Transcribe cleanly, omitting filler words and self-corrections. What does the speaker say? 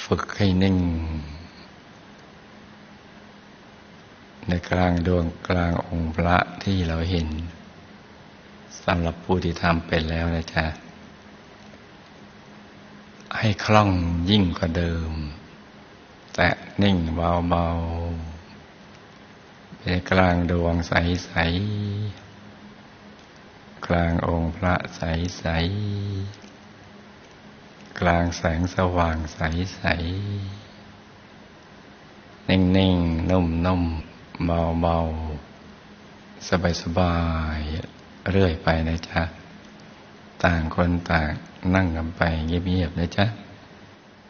ฝึกให้นิ่งในกลางดวงกลางองค์พระที่เราเห็นสำหรับผู้ที่ทำเป็นแล้วนะจ๊ะให้คล่องยิ่งกว่าเดิมแต่นิ่งเบาๆในกลางดวงใสๆกลางองค์พระใสๆกลางแสงสว่างใสๆนิ่งๆนุ่มๆเบาๆสบายๆเรื่อยไปนะจ๊ะต่างคนต่างนั่งกันไปเงียบๆนะจ๊ะ